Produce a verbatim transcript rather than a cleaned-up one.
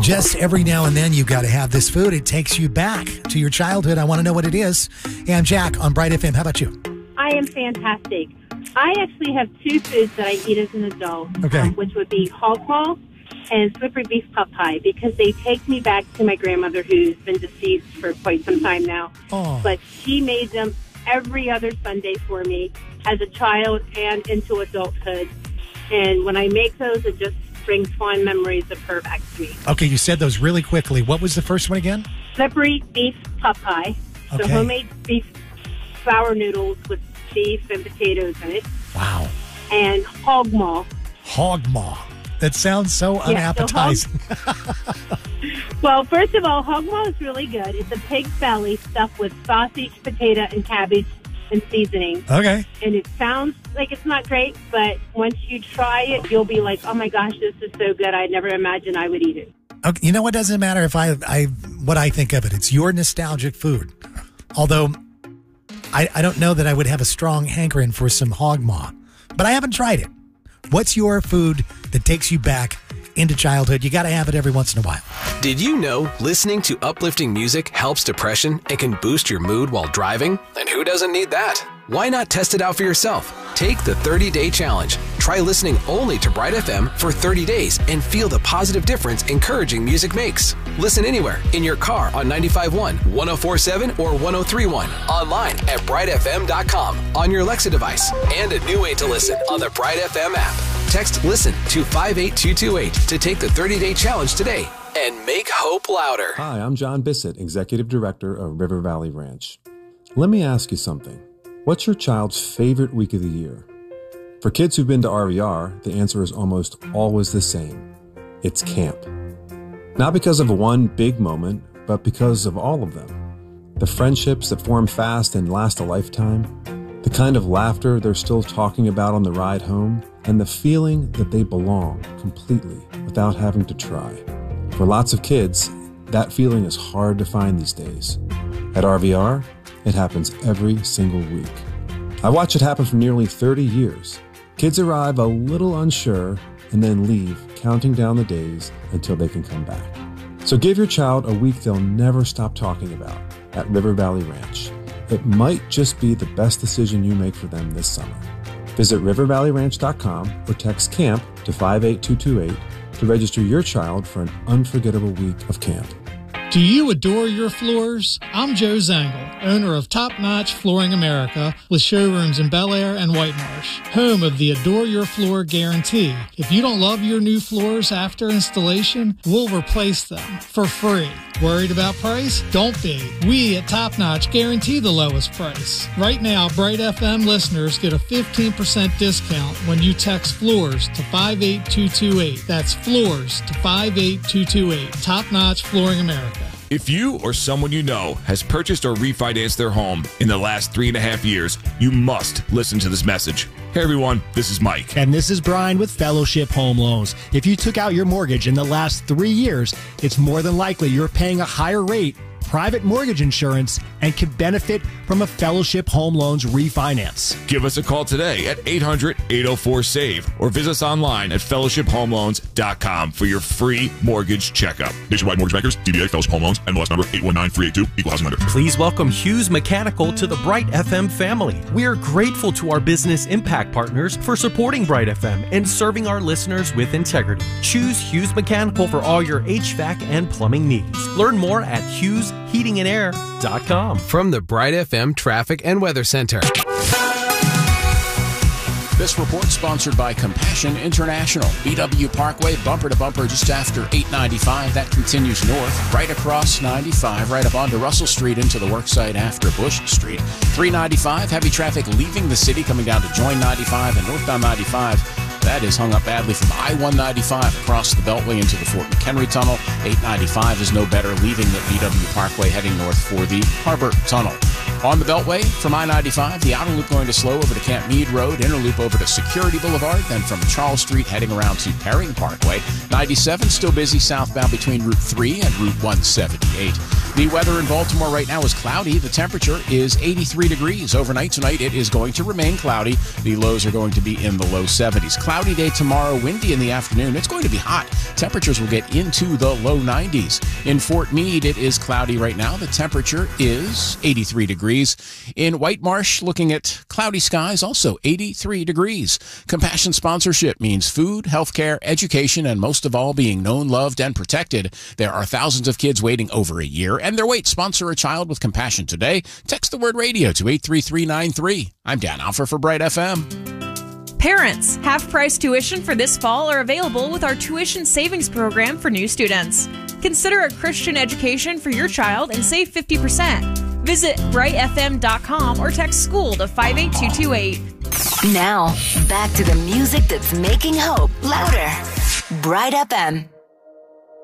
Just every now and then, you've got to have this food. It takes you back to your childhood. I want to know what it is. And Jack on Bright F M, how about you? I am fantastic. I actually have two foods that I eat as an adult, okay. um, which would be hog maw and slippery beef pot pie, because they take me back to my grandmother, who's been deceased for quite some time now. Oh. But she made them every other Sunday for me as a child and into adulthood. And when I make those, it just brings fond memories of her back to me. Okay, you said those really quickly. What was the first one again? Slippery beef pot pie. So Okay. homemade beef flour noodles with beef and potatoes in it. Wow. And hog maw. Hog maw. That sounds so Yeah, so unappetizing. hog- well, first of all, hog maw is really good. It's a pig's belly stuffed with sausage, potato, and cabbage and seasoning. Okay. And it sounds like it's not great, but once you try it, you'll be like, oh my gosh, this is so good. I never imagined I would eat it. Okay, you know what? Doesn't matter if I, I what I think of it. It's your nostalgic food. Although I, I don't know that I would have a strong hankering for some hog maw, but I haven't tried it. What's your food that takes you back into childhood? You got to have it every once in a while. Did you know listening to uplifting music helps depression and can boost your mood while driving? And who doesn't need that? Why not test it out for yourself? Take the thirty-day challenge. Try listening only to Bright F M for thirty days and feel the positive difference encouraging music makes. Listen anywhere, in your car on ninety-five point one, one oh four point seven, or one oh three point one. Online at bright f m dot com, on your Alexa device, and a new way to listen on the Bright F M app. Text LISTEN to five eight two two eight to take the thirty-day challenge today and make hope louder. Hi, I'm John Bissett, Executive Director of River Valley Ranch. Let me ask you something. What's your child's favorite week of the year? For kids who've been to R V R, the answer is almost always the same. It's camp. Not because of one big moment, but because of all of them. The friendships that form fast and last a lifetime, the kind of laughter they're still talking about on the ride home, and the feeling that they belong completely without having to try. For lots of kids, that feeling is hard to find these days. At R V R, it happens every single week. I watch it happen for nearly thirty years. Kids arrive a little unsure and then leave, counting down the days until they can come back. So give your child a week they'll never stop talking about at River Valley Ranch. It might just be the best decision you make for them this summer. Visit river valley ranch dot com or text CAMP to five eight two two eight to register your child for an unforgettable week of camp. Do you adore your floors? I'm Joe Zangle, owner of Top Notch Flooring America with showrooms in Bel Air and White Marsh, home of the Adore Your Floor Guarantee. If you don't love your new floors after installation, we'll replace them for free. Worried about price? Don't be. We at Top Notch guarantee the lowest price. Right now, Bright F M listeners get a fifteen percent discount when you text FLOORS to five eight two two eight. That's FLOORS to five eight two two eight. Top Notch Flooring America. If you or someone you know has purchased or refinanced their home in the last three and a half years, you must listen to this message. Hey everyone, this is Mike. And this is Brian with Fellowship Home Loans. If you took out your mortgage in the last three years, it's more than likely you're paying a higher rate, private mortgage insurance, and could benefit from a Fellowship Home Loans refinance. Give us a call today at eight hundred, eight oh four, SAVE or visit us online at fellowship home loans dot com for your free mortgage checkup. Nationwide Mortgage Bankers, D B A Fellowship Home Loans, N M L S number eight one nine three eight two, Equal Housing Lender. Please welcome Hughes Mechanical to the Bright F M family. We are grateful to our business impact partners for supporting Bright F M and serving our listeners with integrity. Choose Hughes Mechanical for all your H V A C and plumbing needs. Learn more at hughes heating and air dot com. From the Bright F M Traffic and Weather Center. This report sponsored by Compassion International. B W Parkway, bumper to bumper just after eight ninety-five. That continues north, right across ninety-five, right up onto Russell Street into the worksite after Bush Street. three ninety-five, heavy traffic leaving the city, coming down to join ninety-five and northbound ninety-five. That is hung up badly from I one ninety-five across the Beltway into the Fort McHenry Tunnel. eight ninety-five is no better, leaving the B W Parkway heading north for the Harbor Tunnel. On the Beltway, from I ninety-five, the outer loop going to slow over to Camp Meade Road, inner loop over to Security Boulevard, then from Charles Street heading around to Herring Parkway. ninety-seven still busy southbound between Route three and Route one seventy-eight. The weather in Baltimore right now is cloudy. The temperature is eighty-three degrees. Overnight tonight, it is going to remain cloudy. The lows are going to be in the low seventies. Cloudy day tomorrow, windy in the afternoon. It's going to be hot. Temperatures will get into the low nineties. In Fort Meade, it is cloudy right now. The temperature is eighty-three degrees. In White Marsh, looking at cloudy skies, also eighty-three degrees. Compassion sponsorship means food, healthcare, education, and most of all, being known, loved, and protected. There are thousands of kids waiting over a year, and their wait. Sponsor a child with compassion today. Text the word radio to eight three three nine three. I'm Dan Alfer for Bright F M. Parents, half-price tuition for this fall are available with our tuition savings program for new students. Consider a Christian education for your child and save fifty percent. Visit bright f m dot com or text school to five eight two two eight. Now, back to the music that's making hope louder. Bright F M.